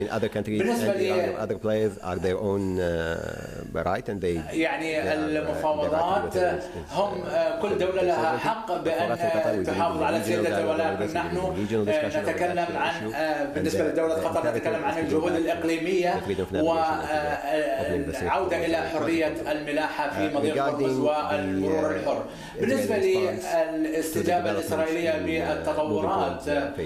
In other countries and Iran or other players are their own right and they يعني المفاوضات هم كل دولة لها حق بأن تحافظ على سيادتها، ولكن نحن نتكلم عن بالنسبة لدولة قطر نتكلم عن الجهود الإقليمية والعودة إلى حرية الملاحة في مضيق هرمز والمرور الحر. بالنسبة للاستجابة الإسرائيلية بالتطورات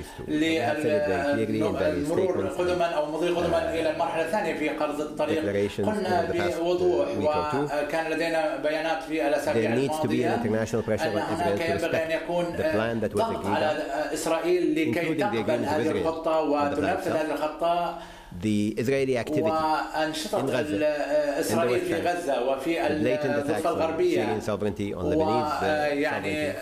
للمرور قدما أو مضي قدما إلى المرحلة الثانية في قرض الطريق، قلنا بوضوح وكان لدينا بيانات في الأسابيع الماضية أن هناك ينبغي أن يكون ضغط على إسرائيل لكي تقبل هذه الخطة وتنفذ هذه الخطة وأنشطة إسرائيل في غزة وفي الضفة الغربية، ويعني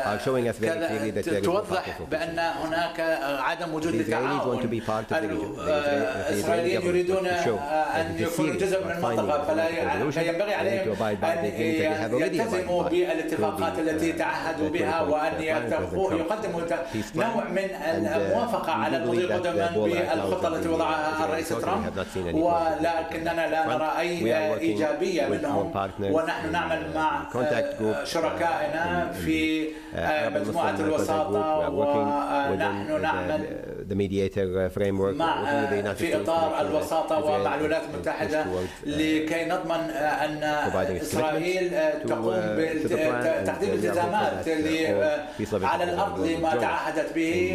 توضح بأن هناك عدم وجود للتعاون. الإسرائيليين يريدون أن يكونوا جزء من المنطقة، فلا ينبغي عليهم أن يلتزموا بالاتفاقات التي تعهدوا بها وأن يقدموا نوع من الموافقة على المضي قدما بالخطة التي وضعها الرئيس ترامب، ولكننا لا نرى أي إيجابية منهم، ونحن نعمل مع شركائنا في مجموعة الوساطة، ونحن نعمل في إطار الوساطة ومع الولايات المتحدة لكي نضمن أن إسرائيل تقوم بتقديم التزامات على الأرض لما تعهدت به،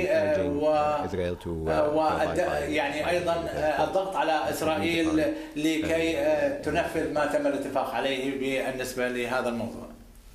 يعني أيضا الضغط على إسرائيل لكي تنفذ ما تم الاتفاق عليه بالنسبة لهذا الموضوع.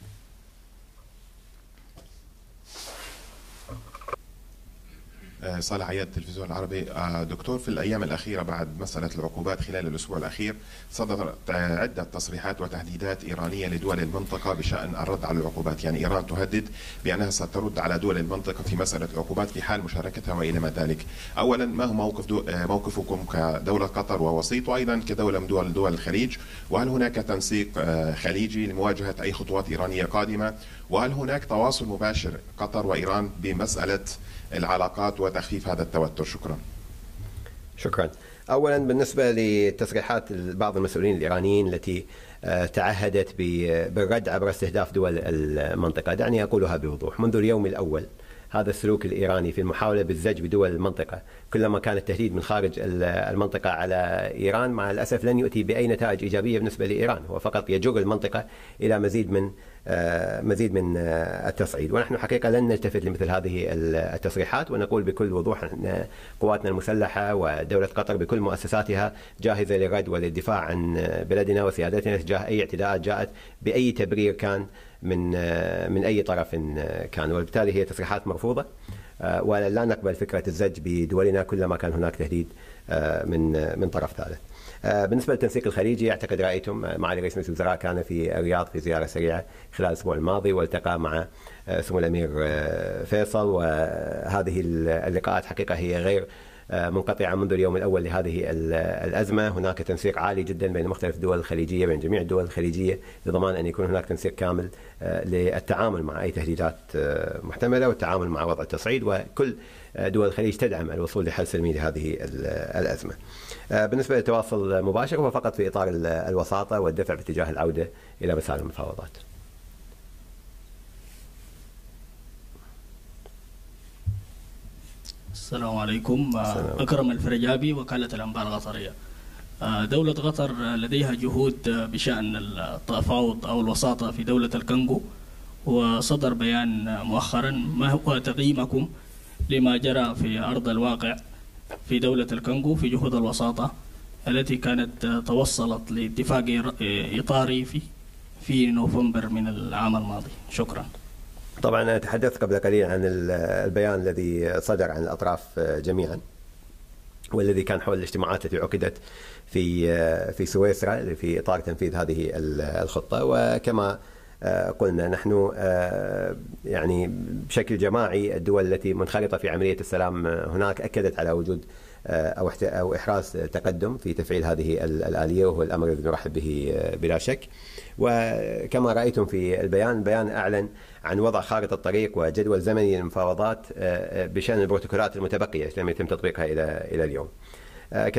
صالح عياد، التلفزيون العربي. دكتور، في الأيام الأخيرة بعد مسألة العقوبات خلال الأسبوع الأخير صدرت عدة تصريحات وتهديدات إيرانية لدول المنطقة بشأن الرد على العقوبات، يعني إيران تهدد بأنها سترد على دول المنطقة في مسألة العقوبات في حال مشاركتها وإلى ما ذلك. أولا، ما هو موقفكم كدولة قطر ووسيط، وأيضا كدولة من دول الخليج؟ وهل هناك تنسيق خليجي لمواجهة أي خطوات إيرانية قادمة؟ وهل هناك تواصل مباشر قطر وإيران بمسألة العلاقات وتخفيف هذا التوتر؟ شكرا. أولا، بالنسبة لتصريحات بعض المسؤولين الإيرانيين التي تعهدت بالرد عبر استهداف دول المنطقة، دعني أقولها بوضوح. منذ اليوم الأول هذا السلوك الإيراني في المحاولة بالزج بدول المنطقة، كلما كان التهديد من خارج المنطقة على إيران مع الأسف لن يؤتي بأي نتائج إيجابية بالنسبة لإيران، هو فقط يجر المنطقة إلى مزيد من التصعيد. ونحن حقيقة لن نلتفت لمثل هذه التصريحات، ونقول بكل وضوح أن قواتنا المسلحة ودولة قطر بكل مؤسساتها جاهزة للرد وللدفاع عن بلدنا وسيادتنا تجاه أي اعتداءات جاءت بأي تبرير كان من أي طرف كان، وبالتالي هي تصريحات مرفوضة، ولا نقبل فكرة الزج بدولنا كلما كان هناك تهديد من طرف ثالث. بالنسبة للتنسيق الخليجي، أعتقد رأيتم معالي رئيس مجلس الوزراء كان في الرياض في زيارة سريعة خلال الأسبوع الماضي، والتقى مع سمو الأمير فيصل، وهذه اللقاءات حقيقة هي غير منقطعة منذ اليوم الأول لهذه الأزمة. هناك تنسيق عالي جدا بين مختلف الدول الخليجية، بين جميع الدول الخليجية، لضمان أن يكون هناك تنسيق كامل للتعامل مع أي تهديدات محتملة والتعامل مع وضع التصعيد، وكل دول الخليج تدعم الوصول لحل سلمي لهذه الأزمة. بالنسبة للتواصل المباشر، هو فقط في إطار الوساطة والدفع باتجاه العودة إلى مسار المفاوضات. السلام عليكم. أكرم الفرجابي، وكالة الأنباء القطرية. دولة قطر لديها جهود بشأن التفاوض أو الوساطة في دولة الكونغو، وصدر بيان مؤخرا. ما هو تقييمكم لما جرى في أرض الواقع في دولة الكونغو في جهود الوساطة التي كانت توصلت لاتفاق إطاري في نوفمبر من العام الماضي؟ شكرا. طبعا أنا تحدثت قبل قليل عن البيان الذي صدر عن الأطراف جميعا، والذي كان حول الاجتماعات التي عقدت في سويسرا في إطار تنفيذ هذه الخطة. وكما قلنا نحن يعني بشكل جماعي الدول التي منخرطة في عملية السلام هناك أكدت على وجود أو إحراز تقدم في تفعيل هذه الآلية، وهو الأمر الذي نرحب به بلا شك. وكما رأيتم في البيان أعلن عن وضع خارطة طريق وجدول زمني للمفاوضات بشأن البروتوكولات المتبقية لم يتم تطبيقها إلى اليوم.